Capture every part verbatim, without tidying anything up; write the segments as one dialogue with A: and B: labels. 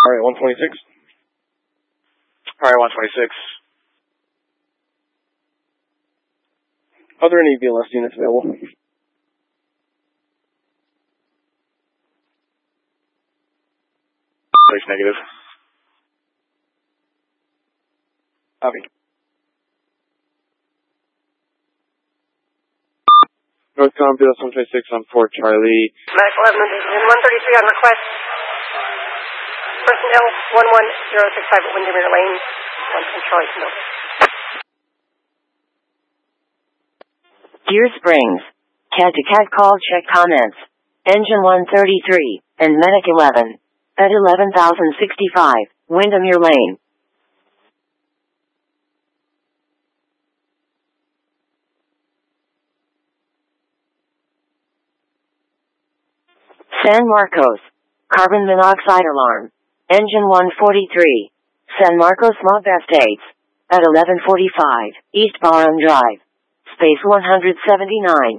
A: Alright, one twenty-six.
B: Alright, one twenty-six.
A: Are there any B L S units available?
B: Place negative.
A: Copy.
C: Northcom B L S one twenty-six on Fort Charlie.
D: Mac eleven one thirty-three on request. Personnel one one zero six five at Windermere Lane. one from Charlie to Milton.
E: Deer Springs. Cat to cat call check comments. Engine one thirty-three and Medic eleven at eleven thousand sixty-five, Windermere Lane. San Marcos. Carbon monoxide alarm. Engine one forty-three. San Marcos Mob Estates at eleven forty-five, East Barham Drive. Space one seventy-nine.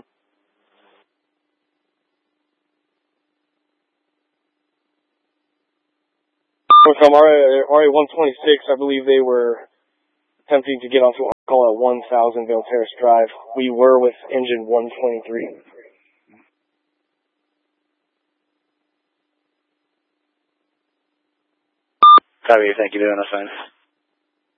A: Northcom R A one twenty-six, I believe they were attempting to get onto our call at one thousand Vale Terrace Drive. We were with engine one twenty-three.
B: Copy, thank you, doing us fine.